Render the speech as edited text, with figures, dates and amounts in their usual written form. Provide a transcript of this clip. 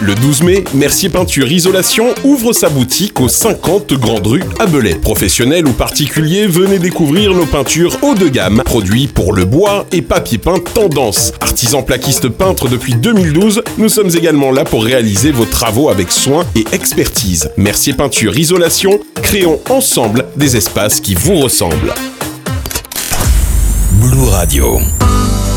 Le 12 mai, Mercier Peinture Isolation ouvre sa boutique aux 50 Grande Rue à Belay. Professionnels ou particuliers, venez découvrir nos peintures haut de gamme, produits pour le bois et papier peint tendance. Artisans plaquistes peintres depuis 2012, nous sommes également là pour réaliser vos travaux avec soin et expertise. Mercier Peinture Isolation, créons ensemble des espaces qui vous ressemblent. Blue Radio.